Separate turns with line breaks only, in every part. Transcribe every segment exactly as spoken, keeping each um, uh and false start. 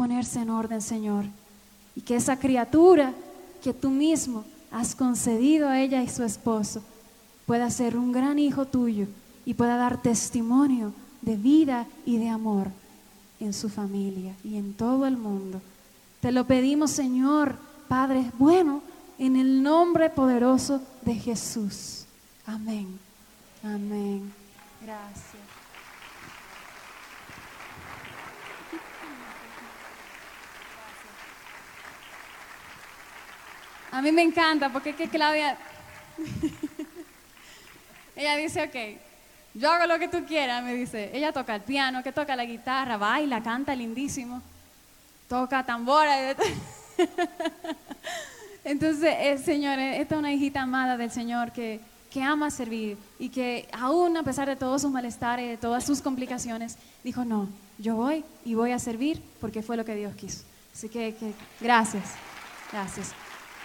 ponerse en orden, Señor. Y que esa criatura que tú mismo has concedido a ella y su esposo pueda ser un gran hijo tuyo y pueda dar testimonio de vida y de amor en su familia y en todo el mundo. Te lo pedimos, Señor, Padre bueno, en el nombre poderoso de Jesús. Amén. Amén. Gracias. A mí me encanta porque es que Claudia, ella dice, ok, yo hago lo que tú quieras, me dice. Ella toca el piano, que toca la guitarra, baila, canta lindísimo, toca tambora. Entonces, eh, Señor, esta es una hijita amada del Señor que, que ama servir y que aún a pesar de todos sus malestares, de todas sus complicaciones, dijo, no, yo voy y voy a servir porque fue lo que Dios quiso. Así que, que gracias, gracias.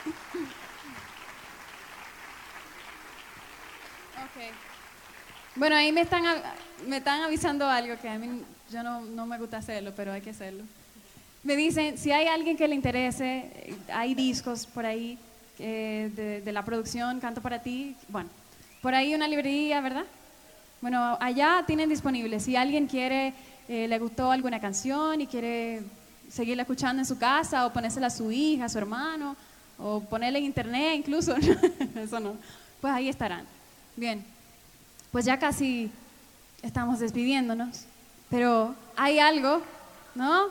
Okay. Bueno, ahí me están, me están avisando algo que a mí yo no, no me gusta hacerlo, pero hay que hacerlo. Me dicen, si hay alguien que le interese, hay discos por ahí eh, de, de la producción Canto para ti. Bueno, por ahí una librería, ¿verdad? Bueno, allá tienen disponible. Si alguien quiere, eh, le gustó alguna canción y quiere seguirla escuchando en su casa o ponérsela a su hija, a su hermano, o ponerle en internet incluso, eso no, pues ahí estarán. Bien, pues ya casi estamos despidiéndonos, pero hay algo, ¿no?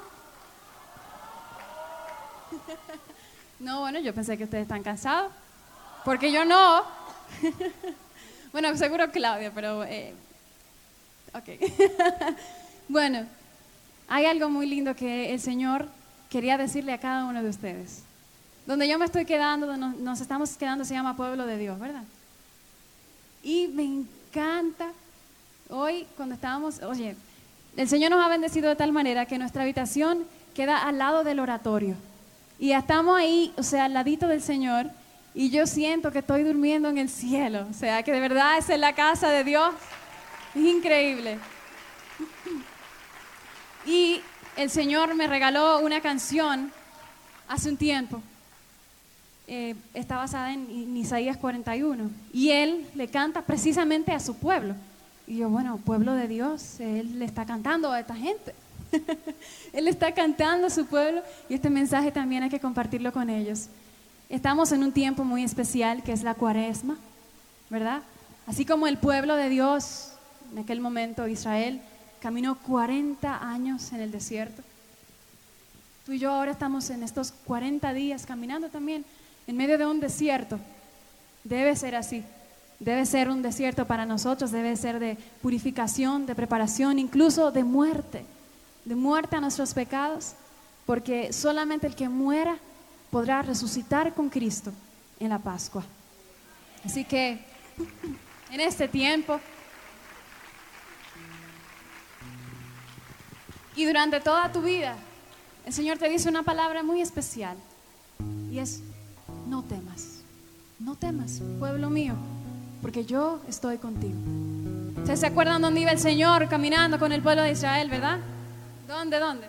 No, bueno, yo pensé que ustedes están cansados, porque yo no. Bueno, seguro Claudia, pero eh, ok. Bueno, hay algo muy lindo que el Señor quería decirle a cada uno de ustedes. Donde yo me estoy quedando, donde nos, nos estamos quedando, se llama Pueblo de Dios, ¿verdad? Y me encanta hoy cuando estábamos, oye, el Señor nos ha bendecido de tal manera que nuestra habitación queda al lado del oratorio. Y ya estamos ahí, o sea, al ladito del Señor, y yo siento que estoy durmiendo en el cielo. O sea, que de verdad esa es la casa de Dios. Es increíble. Y el Señor me regaló una canción hace un tiempo. Eh, está basada en, en Isaías cuarenta y uno y él le canta precisamente a su pueblo y yo, bueno, pueblo de Dios, él le está cantando a esta gente. Él está cantando a su pueblo y este mensaje también hay que compartirlo con ellos. Estamos en un tiempo muy especial que es la Cuaresma, ¿verdad? Así como el pueblo de Dios en aquel momento, Israel, caminó cuarenta años en el desierto. Tú y yo ahora estamos en estos cuarenta días caminando también en medio de un desierto. Debe ser así, debe ser un desierto para nosotros, debe ser de purificación, de preparación, incluso de muerte, de muerte a nuestros pecados, porque solamente el que muera podrá resucitar con Cristo en la Pascua. Así que en este tiempo y durante toda tu vida, el Señor te dice una palabra muy especial y es: no temas, no temas, pueblo mío, porque yo estoy contigo. ¿Ustedes se acuerdan dónde iba el Señor caminando con el pueblo de Israel, verdad? ¿Dónde, dónde?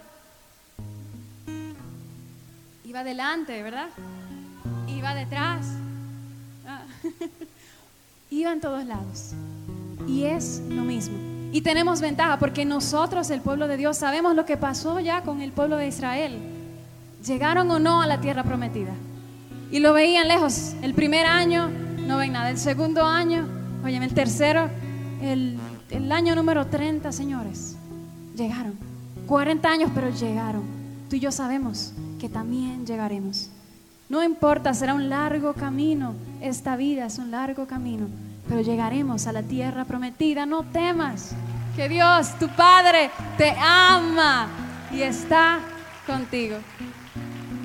Iba adelante, ¿verdad? Iba detrás. Ah. Iba en todos lados. Y es lo mismo. Y tenemos ventaja porque nosotros, el pueblo de Dios, sabemos lo que pasó ya con el pueblo de Israel. ¿Llegaron o no a la tierra prometida? Y lo veían lejos. El primer año no ven nada. El segundo año, oye, el tercero, el, el año número treinta, señores, llegaron. cuarenta años, pero llegaron. Tú y yo sabemos que también llegaremos. No importa, será un largo camino. Esta vida es un largo camino, pero llegaremos a la tierra prometida. No temas, que Dios, tu Padre, te ama y está contigo.